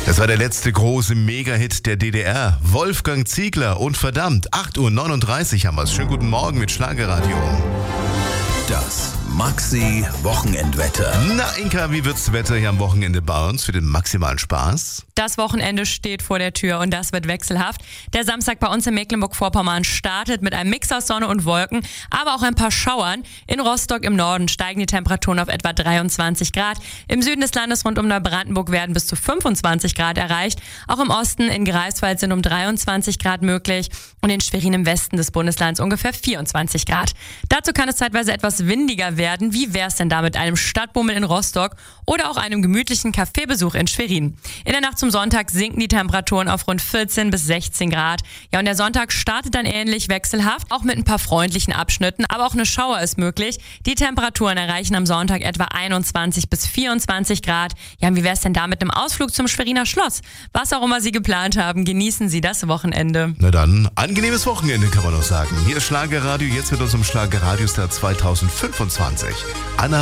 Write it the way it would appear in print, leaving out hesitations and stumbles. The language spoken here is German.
Das war der letzte große Mega-Hit der DDR. Wolfgang Ziegler und verdammt, 8:39 Uhr haben wir es. Schönen guten Morgen mit Schlagerradio. Das Maxi-Wochenendwetter. Na Inka, wie wird's Wetter hier am Wochenende bei uns für den maximalen Spaß? Das Wochenende steht vor der Tür und das wird wechselhaft. Der Samstag bei uns in Mecklenburg-Vorpommern startet mit einem Mix aus Sonne und Wolken, aber auch ein paar Schauern. In Rostock im Norden steigen die Temperaturen auf etwa 23 Grad. Im Süden des Landes rund um Neubrandenburg werden bis zu 25 Grad erreicht. Auch im Osten in Greifswald sind um 23 Grad möglich und in Schwerin im Westen des Bundeslands ungefähr 24 Grad. Dazu kann es zeitweise etwas windiger werden. Wie wär's denn da mit einem Stadtbummel in Rostock oder auch einem gemütlichen Kaffeebesuch in Schwerin? In der Nacht zum Sonntag sinken die Temperaturen auf rund 14 bis 16 Grad. Ja, und der Sonntag startet dann ähnlich wechselhaft, auch mit ein paar freundlichen Abschnitten, aber auch eine Schauer ist möglich. Die Temperaturen erreichen am Sonntag etwa 21 bis 24 Grad. Ja, und wie wär's denn da mit einem Ausflug zum Schweriner Schloss? Was auch immer Sie geplant haben, genießen Sie das Wochenende. Na dann, angenehmes Wochenende kann man noch sagen. Hier ist Schlagerradio, jetzt mit unserem Schlagerradiostar 2025. Anna